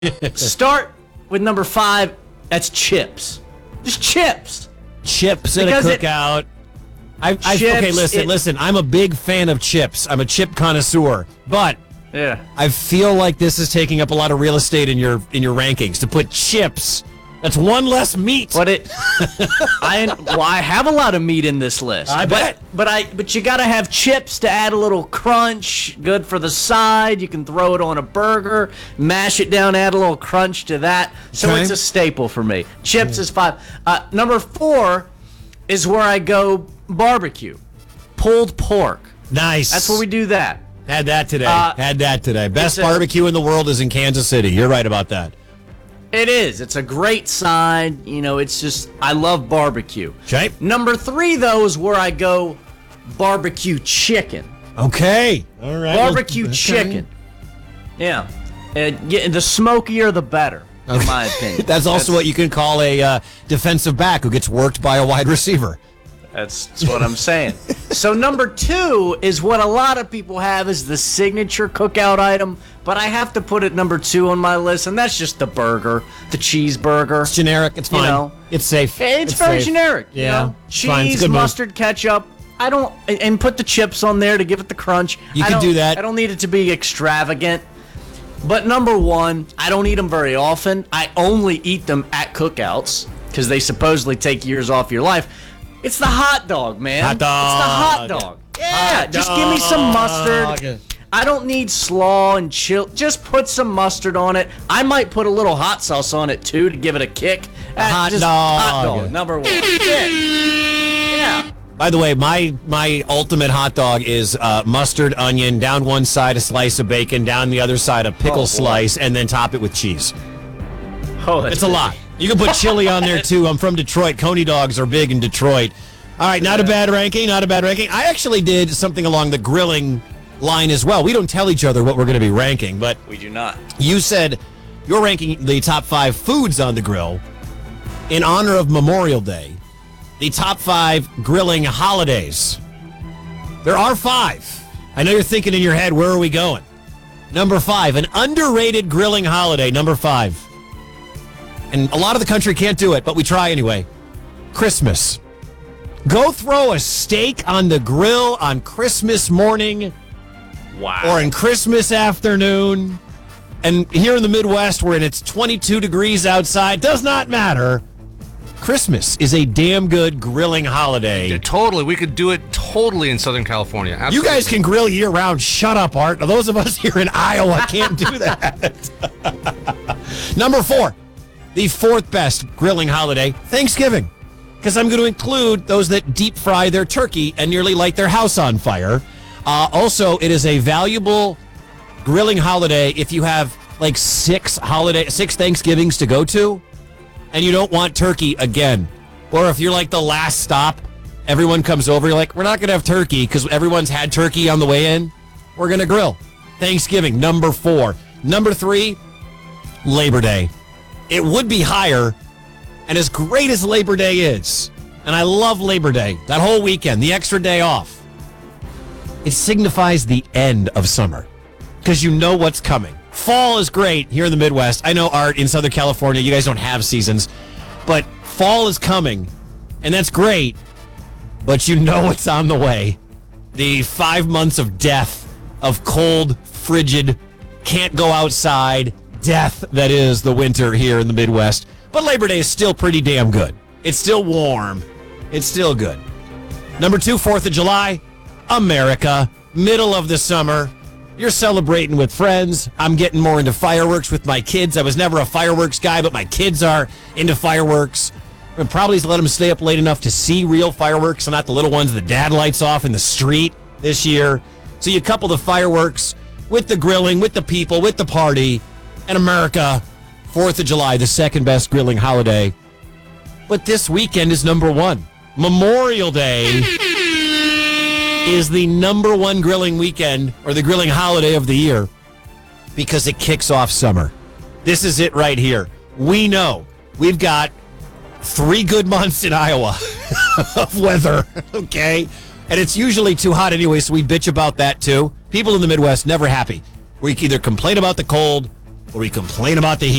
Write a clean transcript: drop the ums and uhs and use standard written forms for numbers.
start with number 5. That's chips. Just chips. Chips at a cookout. Okay, listen. I'm a big fan of chips. I'm a chip connoisseur. But I feel like this is taking up a lot of real estate in your rankings to put chips. That's one less meat. But I have a lot of meat in this list. I bet. But you got to have chips to add a little crunch. Good for the side. You can throw it on a burger, mash it down, add a little crunch to that. So it's a staple for me. Chips is 5. Number 4 is where I go barbecue, pulled pork. Nice. That's where we do that. Had that today. Best barbecue in the world is in Kansas City. You're right about that. It is. It's a great side. It's just, I love barbecue. Okay. Number 3, though, is where I go barbecue chicken. Okay. All right. Barbecue chicken. Yeah. The smokier, the better, in my opinion. That's also what you can call a defensive back who gets worked by a wide receiver. That's what I'm saying. So number 2 is what a lot of people have as the signature cookout item, but I have to put it number 2 on my list, and that's just the burger, the cheeseburger. It's generic. It's fine. It's safe. It's very safe. Generic. Yeah. Cheese, mustard, ketchup. And put the chips on there to give it the crunch. You can do that. I don't need it to be extravagant. But number 1, I don't eat them very often. I only eat them at cookouts because they supposedly take years off your life. It's the hot dog, man. Hot dog. It's the hot dog. Yeah, just give me some mustard. I don't need slaw and chill. Just put some mustard on it. I might put a little hot sauce on it, too, to give it a kick. Hot dog. Hot dog, number 1. Yeah. By the way, my ultimate hot dog is mustard, onion, down one side a slice of bacon, down the other side a pickle slice, and then top it with cheese. Oh, it's a lot. You can put chili on there, too. I'm from Detroit. Coney dogs are big in Detroit. All right, not a bad ranking. I actually did something along the grilling line as well. We don't tell each other what we're going to be ranking, but we do not. You said you're ranking the top 5 foods on the grill in honor of Memorial Day. The top 5 grilling holidays. There are 5. I know you're thinking in your head, where are we going? Number 5, an underrated grilling holiday. Number 5. And a lot of the country can't do it, but we try anyway. Christmas. Go throw a steak on the grill on Christmas morning. Wow. Or in Christmas afternoon. And here in the Midwest, where it's 22 degrees outside, does not matter. Christmas is a damn good grilling holiday. Yeah, totally. We could do it totally in Southern California. Absolutely. You guys can grill year-round. Shut up, Art. Now, those of us here in Iowa can't do that. Number 4. The 4th best grilling holiday, Thanksgiving. Because I'm going to include those that deep fry their turkey and nearly light their house on fire. Also, it is a valuable grilling holiday if you have like 6 Thanksgivings to go to and you don't want turkey again. Or if you're like the last stop, everyone comes over, you're like, we're not going to have turkey because everyone's had turkey on the way in. We're going to grill. Thanksgiving, number 4. Number 3, Labor Day. It would be higher, and as great as Labor Day is, and I love Labor Day, that whole weekend, the extra day off, it signifies the end of summer because you know what's coming. Fall is great here in the Midwest. I know, Art, in Southern California, you guys don't have seasons, but fall is coming, and that's great, but you know it's on the way. The 5 months of death, of cold, frigid, can't go outside, death that is the winter here in the Midwest. But Labor Day is still pretty damn good. It's still warm. It's still good. Number 2, 4th of July, America, middle of the summer. You're celebrating with friends. I'm getting more into fireworks with my kids. I was never a fireworks guy, but my kids are into fireworks. I'll probably let them stay up late enough to see real fireworks and not the little ones that Dad lights off in the street this year. So you couple the fireworks with the grilling, with the people, with the party. And America, 4th of July, the 2nd best grilling holiday. But this weekend is number 1. Memorial Day is the number 1 grilling weekend, or the grilling holiday of the year, because it kicks off summer. This is it right here. We know we've got 3 good months in Iowa of weather, okay? And it's usually too hot anyway, so we bitch about that too. People in the Midwest never happy. We either complain about the cold where we complain about the heat.